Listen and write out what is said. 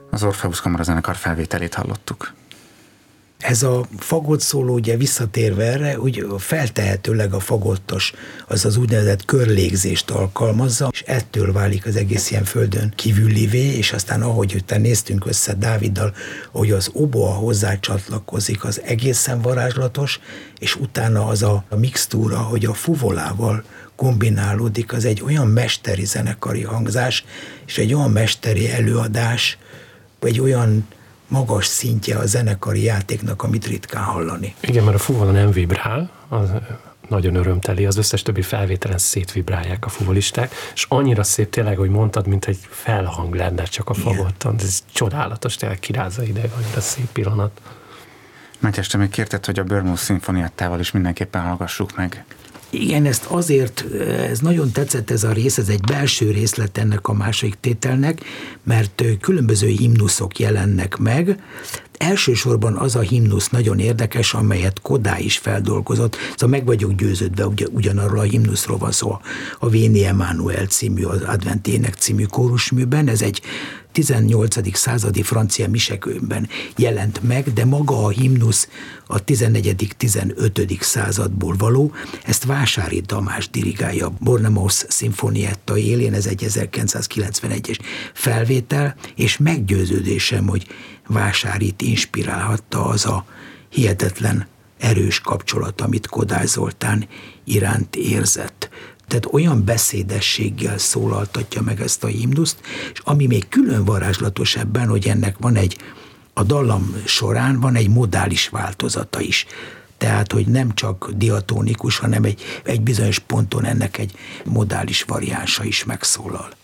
Az Orpheus Kamarazenekar felvételét hallottuk. Ez a fagott szóló, ugye visszatérve erre, úgy feltehetőleg a fagottos az úgynevezett körlégzést alkalmazza, és ettől válik az egész ilyen földön kívülivé, és aztán ahogy utána néztünk össze Dáviddal, hogy az oboa hozzácsatlakozik, az egészen varázslatos, és utána az a mixtúra, hogy a fuvolával kombinálódik, az egy olyan mesteri zenekari hangzás, és egy olyan mesteri előadás, egy olyan magas szintje a zenekari játéknak, amit ritkán hallani. Igen, mert a fuvola nem vibrál, az nagyon örömteli, az összes többi felvételen szétvibrálják a fuvolisták, és annyira szép tényleg, hogy mondtad, mint egy felhang lenne csak a fagotton. Ez csodálatos, tényleg kirázza ide, annyira szép pillanat. Mátyás, te még kérted, hogy a Börmósz szimfoniáttával is mindenképpen hallgassuk meg. Igen, ezt azért, ez nagyon tetszett ez a rész, ez egy belső részlet ennek a második tételnek, mert különböző himnuszok jelennek meg. Elsősorban az a himnusz nagyon érdekes, amelyet Kodály is feldolgozott, szóval meg vagyok győződve, ugyanarról a himnuszról van szó, a Véni Emmanuel című, az Advent ének című kórusműben, ez egy 18. századi francia misekönyvben jelent meg, de maga a himnusz a 14.-15. századból való, ezt Vásári Tamás dirigálja Bornemosz szimfonietta élén, ez egy 1991-es felvétel, és meggyőződésem, hogy Vásárit inspirálhatta az a hihetetlen erős kapcsolat, amit Kodály Zoltán iránt érzett. Tehát olyan beszédességgel szólaltatja meg ezt a himnuszt, és ami még külön varázslatos ebben, hogy ennek van a dallam során van egy modális változata is. Tehát, hogy nem csak diatonikus, hanem egy bizonyos ponton ennek egy modális variánsa is megszólal.